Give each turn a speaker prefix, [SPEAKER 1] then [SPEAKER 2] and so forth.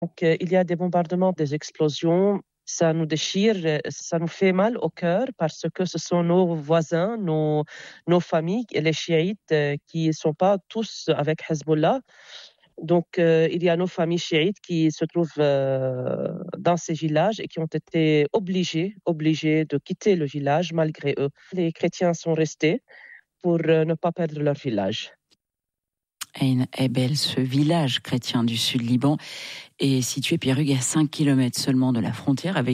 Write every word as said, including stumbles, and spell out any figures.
[SPEAKER 1] Donc, euh, il y a des bombardements, des explosions. Ça nous déchire, euh, ça nous fait mal au cœur parce que ce sont nos voisins, nos, nos familles, et les chiites euh, qui ne sont pas tous avec Hezbollah. Donc, euh, il y a nos familles chiites qui se trouvent euh, dans ces villages et qui ont été obligées, obligées de quitter le village malgré eux. Les chrétiens sont restés pour euh, ne pas perdre leur village.
[SPEAKER 2] Ain Ebel, ce village chrétien du sud Liban, est situé, Pierrugue, à cinq kilomètres seulement de la frontière avec